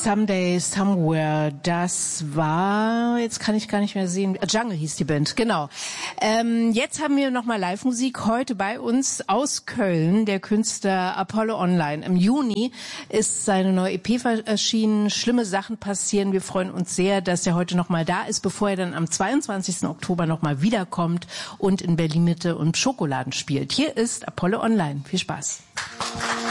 Someday, Somewhere, das war, jetzt kann ich gar nicht mehr sehen, Jungle hieß die Band, genau. Jetzt haben wir nochmal Live-Musik, heute bei uns aus Köln, der Künstler Apollo Online. Im Juni ist seine neue EP erschienen, Schlimme Sachen passieren. Wir freuen uns sehr, dass er heute nochmal da ist, bevor er dann am 22. Oktober nochmal wiederkommt und in Berlin Mitte und Schokoladen spielt. Hier ist Apollo Online. Viel Spaß.